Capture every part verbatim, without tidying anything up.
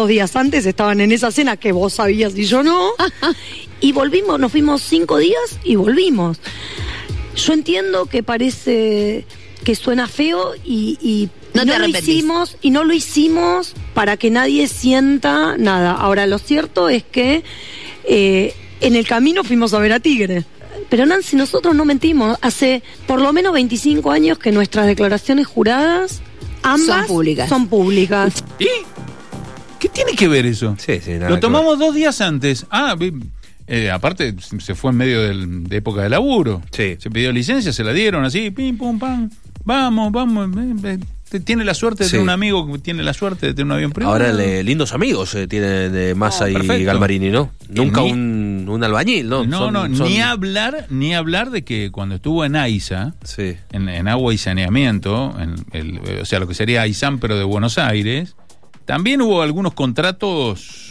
dos días antes estaban en esa cena que vos sabías y yo no. Y volvimos, nos fuimos cinco días y volvimos. Yo entiendo que parece que suena feo y, y no, y no lo hicimos y no lo hicimos para que nadie sienta nada. Ahora, lo cierto es que eh, en el camino fuimos a ver a Tigre. Pero Nancy, nosotros no mentimos. Hace por lo menos veinticinco años que nuestras declaraciones juradas, ambas, son públicas. Son públicas. ¿Y? ¿Qué tiene que ver eso? Sí, sí, nada Lo tomamos dos días antes. Ah, eh, aparte se fue en medio del, de época de laburo. Sí. Se pidió licencia, se la dieron así, pim, pum, pam. Vamos, vamos. Eh, eh, tiene la suerte de sí. tener un amigo que tiene la suerte de tener un avión privado. Ahora le, lindos amigos eh, tiene de Massa oh, y perfecto. Galmarini, ¿no? Nunca ni, un, un albañil, ¿no? No, son, no, son... ni hablar, ni hablar de que cuando estuvo en AISA, sí. en, en agua y saneamiento, en el, o sea, lo que sería AISAM, pero de Buenos Aires, también hubo algunos contratos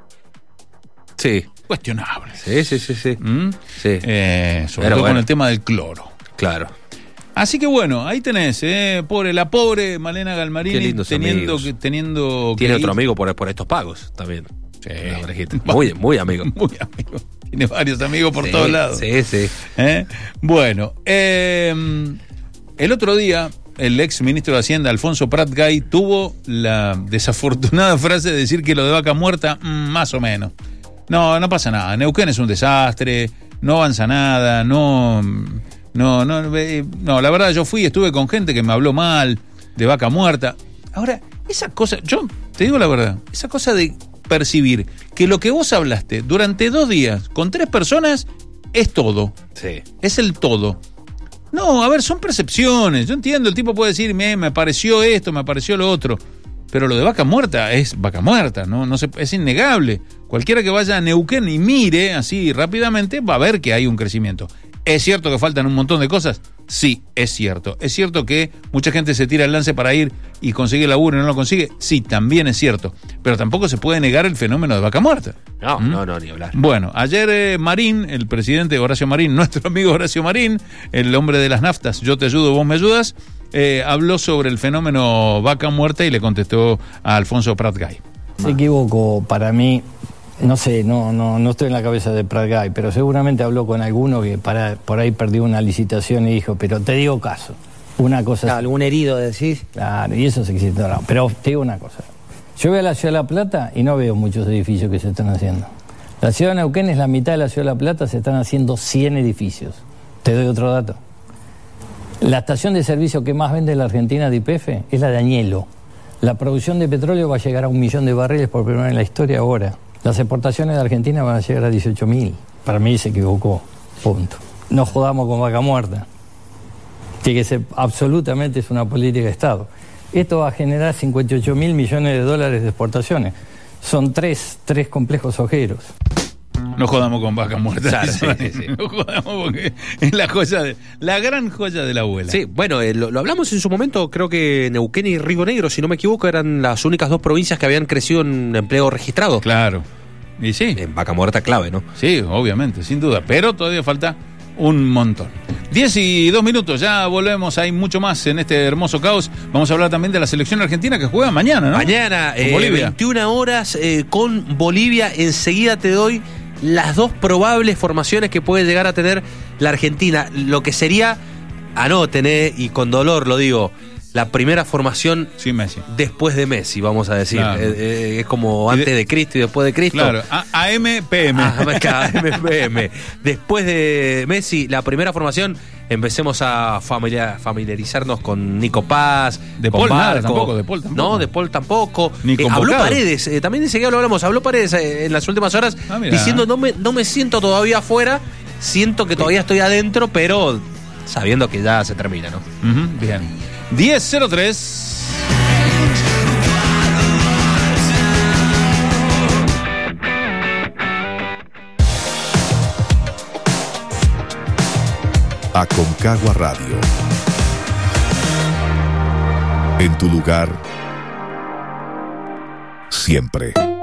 sí. cuestionables. Sí, sí, sí, sí. ¿Mm? sí. Eh, sobre Pero todo bueno. con el tema del cloro. Claro. Así que bueno, ahí tenés, eh, pobre, la pobre Malena Galmarini. Qué lindos teniendo amigos. que, teniendo Tiene que otro ir. amigo por, por estos pagos también. Sí. La parejita. Muy, muy amigo. Muy amigo. Tiene varios amigos por sí, todos lados. Sí, sí. ¿Eh? Bueno, eh, el otro día, el ex ministro de Hacienda, Alfonso Prat Gay, tuvo la desafortunada frase de decir que lo de Vaca Muerta, mmm, más o menos. No, no pasa nada. Neuquén es un desastre, no avanza nada, no... No, no, no, la verdad yo fui y estuve con gente que me habló mal de Vaca Muerta. Ahora, esa cosa, yo te digo la verdad, esa cosa de percibir que lo que vos hablaste durante dos días con tres personas es todo. Sí. Es el todo. No, a ver, son percepciones. Yo entiendo, el tipo puede decir, me, me pareció esto, me pareció lo otro. Pero lo de Vaca Muerta es Vaca Muerta, ¿no? No se, es innegable. Cualquiera que vaya a Neuquén y mire así rápidamente va a ver que hay un crecimiento. ¿Es cierto que faltan un montón de cosas? Sí, es cierto. ¿Es cierto que mucha gente se tira el lance para ir y consigue laburo y no lo consigue? Sí, también es cierto. Pero tampoco se puede negar el fenómeno de Vaca Muerta. No, ¿Mm? no, no, ni hablar. Bueno, ayer eh, Marín, el presidente Horacio Marín, nuestro amigo Horacio Marín, el hombre de las naftas, yo te ayudo, vos me ayudas, eh, habló sobre el fenómeno Vaca Muerta y le contestó a Alfonso Prat Gay. Se equivocó, para mí, no sé, no, no, no estoy en la cabeza de Prat Gay, pero seguramente habló con alguno que para, por ahí perdió una licitación y dijo, pero te digo caso, una cosa... Claro, algún herido, decís. Claro, y eso se existe. No, pero te digo una cosa, yo voy a la Ciudad de La Plata y no veo muchos edificios que se están haciendo. La Ciudad de Neuquén es la mitad de la Ciudad de La Plata, se están haciendo cien edificios. Te doy otro dato. La estación de servicio que más vende la Argentina de Y P F es la de Añelo. La producción de petróleo va a llegar a un millón de barriles por primera vez en la historia ahora. Las exportaciones de Argentina van a llegar a dieciocho mil. Para mí se equivocó. Punto. No jodamos con Vaca Muerta. Tiene que ser, absolutamente es una política de Estado. Esto va a generar cincuenta y ocho mil millones de dólares de exportaciones. Son tres, tres complejos ojeros. No jodamos con Vaca Muerta. Claro, sí, sí, sí. No jodamos porque es la joya de, la gran joya de la abuela. Sí, bueno, eh, lo, lo hablamos en su momento, creo que Neuquén y Río Negro, si no me equivoco, eran las únicas dos provincias que habían crecido en empleo registrado. Claro. Y sí. En Vaca Muerta clave, ¿no? Sí, obviamente, sin duda. Pero todavía falta un montón. Diez y dos minutos, ya volvemos. Hay mucho más en este hermoso caos. Vamos a hablar también de la selección argentina que juega mañana, ¿no? Mañana, Con eh, Bolivia. veintiuna horas eh, con Bolivia. Enseguida te doy las dos probables formaciones que puede llegar a tener la Argentina. Lo que sería, anoten, eh, y con dolor lo digo, la primera formación sí, Messi. Después de Messi, vamos a decir. Claro. Eh, eh, es como antes de, de Cristo y después de Cristo. Claro, A M P M. A M P M. Después de Messi, la primera formación, empecemos a familiar, familiarizarnos con Nico Paz, De con Paul nada, Barco. tampoco, de Paul tampoco. No, de Paul tampoco. Ni Eh, habló convocado. Paredes, eh, también enseguida lo hablamos, habló Paredes eh, en las últimas horas Ah, mira. diciendo no me, no me siento todavía afuera, siento que todavía estoy adentro, pero sabiendo que ya se termina, ¿no? Uh-huh, bien. diez cero tres. Aconcagua Radio. En tu lugar, siempre.